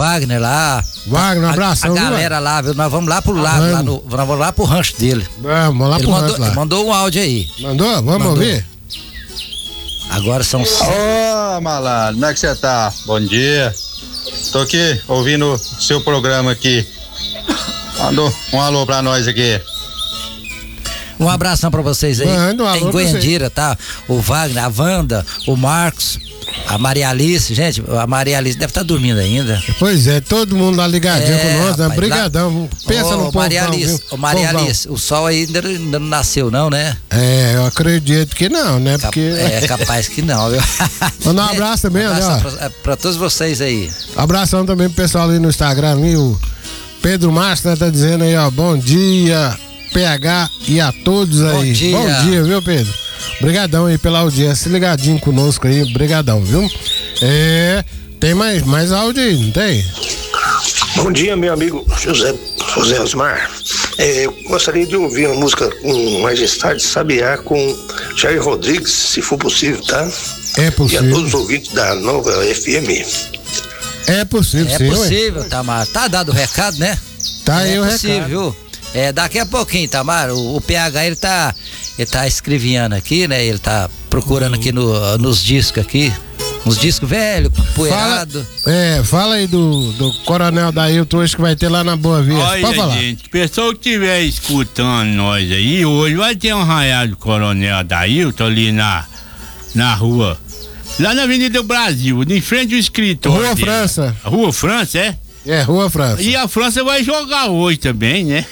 Wagner lá. Wagner, um abração. A galera lá, viu? Nós vamos lá pro lado, nós vamos lá pro rancho dele. Vamos lá pro rancho lá. Ele mandou um áudio aí. Vamos ouvir? Agora são... Ô, malandro, como é que você tá? Bom dia. Tô aqui ouvindo o seu programa aqui. Manda um alô pra nós aqui. Um abração pra vocês aí. Em Goiandira, tá? O Wagner, a Wanda, o Marcos, a Maria Alice. Gente, a Maria Alice deve estar dormindo ainda. Pois é, todo mundo lá ligadinho com nós, né? Brigadão. Pensa no povo. Maria Alice, o sol ainda não nasceu não, né? Eu acredito que não, né? Porque... É capaz que não, viu? Manda um abraço também, pra todos vocês aí. Abração também pro pessoal ali no Instagram, ali, o Pedro Márcio tá dizendo aí, ó, bom dia, PH e a todos aí. Bom dia, viu, Pedro? Obrigadão aí pela audiência, ligadinho conosco aí, brigadão, viu? Tem mais áudio aí, não tem? Bom dia, meu amigo José Osmar. Eu gostaria de ouvir uma música com Majestade Sabiá com Jair Rodrigues, se for possível, tá? É possível. E a todos os ouvintes da Nova FM. É possível, sim. É possível, Tamar. Tá dado o recado, né? Tá aí o possível, recado. Viu? Daqui a pouquinho, Tamar, o PH ele tá escrevendo aqui, né? Ele tá procurando aqui nos discos aqui. Uns discos velhos, poeirado. Fala aí do Coronel Dailton hoje que vai ter lá na Boa Vista. Olha, pode falar. gente, pessoal que estiver escutando nós aí, hoje vai ter um arraial do Coronel Dailton ali na rua. Lá na Avenida Brasil, em frente ao escritório. Rua dele. França. Rua França, é? É, Rua França. E a França vai jogar hoje também, né?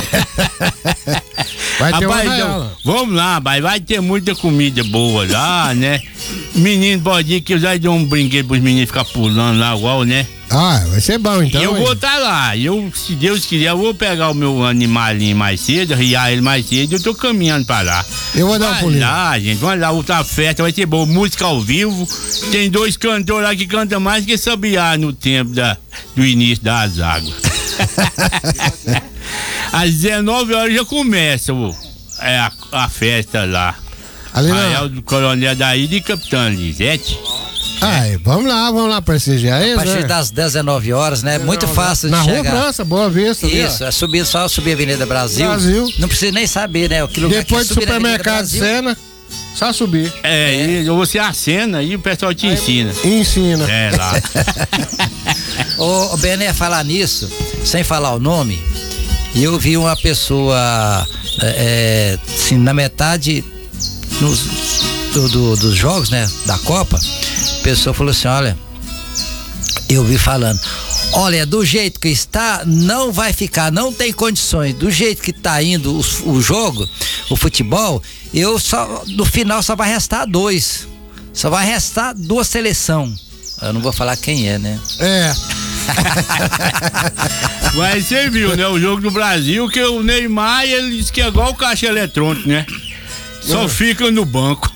Vai ter rapaz, então, vamos lá, vai ter muita comida boa lá, né? Menino, pode ir que eu já dou um brinquedo pros meninos ficar pulando lá igual, né? Vai ser bom então. Eu vou estar lá. Se Deus quiser, eu vou pegar o meu animalinho mais cedo, riar ele mais cedo, eu tô caminhando pra lá. Eu vou dar um pulinho. Lá, gente, vamos lá, outra festa, vai ser boa, música ao vivo. Tem 2 cantores lá que cantam mais que Sabiá no tempo do início das águas. Às 19 horas já começa a festa lá. Arraial do Coronel Dailton e Capitã Lisete. Vamos lá prestigiar eles, a partir das 19 horas, né? Muito fácil de chegar. Na Rua França, Boa Vista. Isso, só subir a Avenida Brasil. Não precisa nem saber, né? Depois do supermercado Sena, só subir. Você acena e o pessoal te ensina. Ensina. Lá. Ô, Bené, falar nisso, sem falar o nome, eu vi uma pessoa, assim, na metade dos jogos, né? Da Copa, a pessoa falou assim, olha, eu vi falando, olha, do jeito que está, não vai ficar, não tem condições, do jeito que tá indo o jogo, o futebol, no final só vai restar 2, só vai restar 2 seleções. Eu não vou falar quem é, né? Mas você viu, né? O jogo do Brasil, que o Neymar, ele disse que é igual o caixa eletrônico, né? Só fica no banco.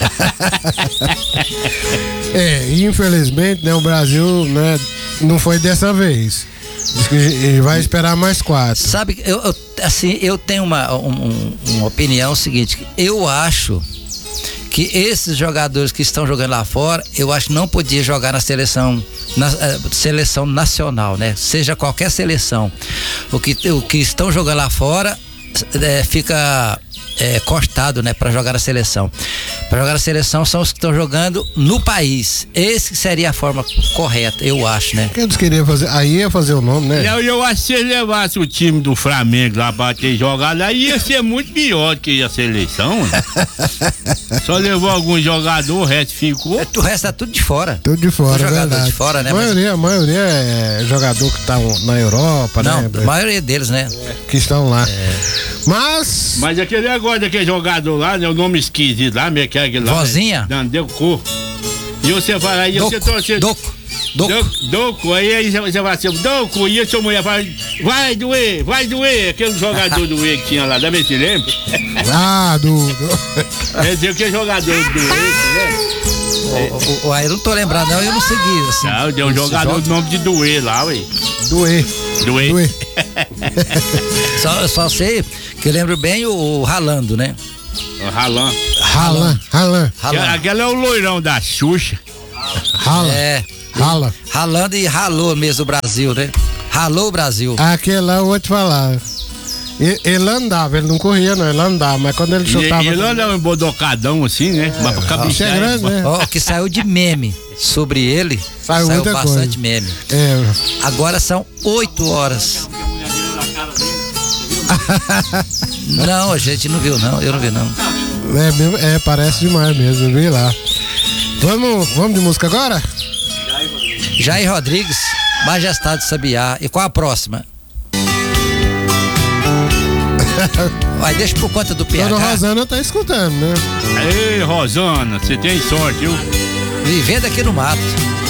Infelizmente, né? O Brasil, né, não foi dessa vez. Diz que ele vai esperar mais 4. Sabe, eu tenho uma opinião seguinte, eu acho que esses jogadores que estão jogando lá fora, eu acho que não podia jogar na seleção nacional, né? Seja qualquer seleção. O que estão jogando lá fora fica cortado, né? Para jogar na seleção. Para jogar na seleção são os que estão jogando no país. Esse seria a forma correta, eu acho, né? O que eles queriam fazer? Aí ia fazer o nome, né? Eu acho que se levasse o time do Flamengo lá pra ter jogado, aí ia ser muito pior do que a seleção, né? Só levou alguns jogadores, o resto ficou. O resto tá tudo de fora. Tudo de fora, jogador verdade. de fora, né? A maioria é jogador que tá na Europa, não, né? A maioria deles, né? Que estão lá. Mas aquele negócio daquele jogador lá, né? O nome esquisito lá, meio que é aquele lá. Vozinha? Não, deu cor. E você fala aí, você torce. Doco, aí você vai assim, Doco, e a sua mulher fala, vai doer, aquele jogador do E que tinha lá, também se lembra? Quer dizer, que jogador do E, né? Eu não tô lembrado, não, eu não segui, assim. Não, deu um jogador do nome de Duê lá, ué. Duê. Só sei que eu lembro bem o Ralando, né? O Ralan. Ralan. Aquele é o loirão da Xuxa. Ralan. Rala. Ralando e ralou mesmo o Brasil, né? Ralou o Brasil. Aquele lá, eu vou te falar. Ele andava, ele não corria, não, ele andava, mas quando ele chutava. Ele andava um bodocadão assim, né? Mas pra cabeça é grande, né? Ó, que saiu de meme sobre ele. Saiu bastante coisa. Meme. É. Agora são 8 horas. Não, a gente não viu, não. Eu não vi, não. Parece demais mesmo, eu vi lá. Vamos de música agora? Jair Rodrigues, Majestade Sabiá. E qual a próxima? Vai, deixa por conta do PH. Dona Rosana tá escutando, né? Ei, Rosana, você tem sorte, viu? Vivendo aqui no mato.